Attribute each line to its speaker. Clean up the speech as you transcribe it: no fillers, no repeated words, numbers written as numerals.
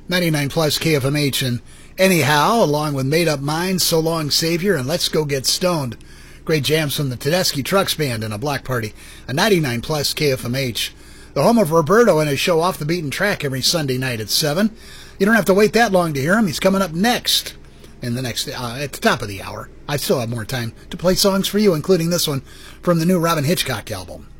Speaker 1: 99 plus KFMH and Anyhow, along with Made Up Minds, So Long Savior, and Let's Go Get Stoned. Great jams from the Tedeschi Trucks Band and a Block Party. A 99 plus KFMH. The home of Roberto and his show Off the Beaten Track every Sunday night at 7. You don't have to wait that long to hear him. He's coming up next. In the next, at the top of the hour. I still have more time to play songs for you, including this one from the new Robyn Hitchcock album.